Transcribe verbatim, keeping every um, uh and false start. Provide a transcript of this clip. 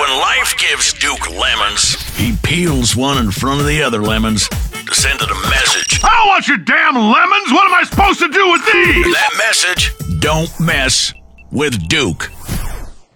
When life gives Duke lemons, He peels one in front of the other lemons. to send it a message. I don't want your damn lemons! What am I supposed to do with these? That message Don't mess with Duke.